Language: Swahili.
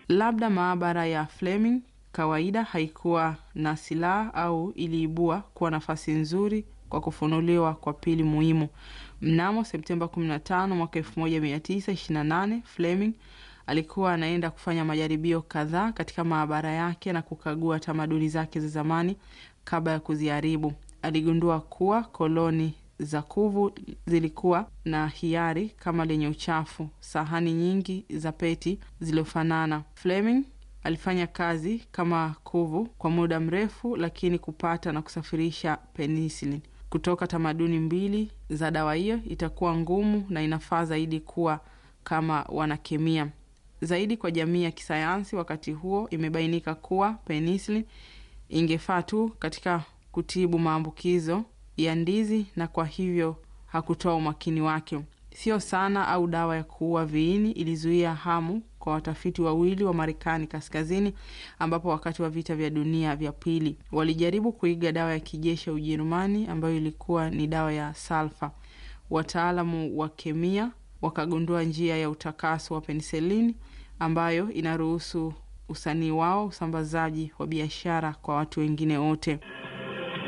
Labda maabara ya Fleming kawaida haikuwa na silaha au iliibua kuwa nafasi nzuri kwa kufunuliwa kwa pili muhimu. Mnamo Septemba 15 mwaka 1928, Fleming alikuwa anaenda kufanya majaribio kadhaa katika maabara yake na kukagua tamaduni zake za zamani kabla ya kuziharibu. Aligundua kuwa koloni za kuvu zilikuwa na hiari kama lenye uchafu, sahani nyingi za peti zilizofanana. Fleming alifanya kazi kama kuvu kwa muda mrefu, lakini kupata na kusafirisha penicillin kutoka tamaduni mbili za dawa hiyo itakuwa ngumu na inafaa zaidi kuwa kama wanakemia. Zaidi kwa jamii ya kisayansi wakati huo imebainika kuwa penicillin ingefaa tu katika kutibu maambukizo ya ndizi, na kwa hivyo hakutoa umakini wake. Sio sana au dawa ya kuua viini ilizuia hamu kwa watafiti wawili wa Marekani kaskazini, ambapo wakati wa vita vya dunia vya pili walijaribu kuiga dawa ya kijeshi ya Ujerumani ambayo ilikuwa ni dawa ya sulfa. Wataalamu wa kemia wakagundua njia ya utakaso wa penicillin ambayo inaruhusu usanii wao usambazaji wa biashara kwa watu wengine wote.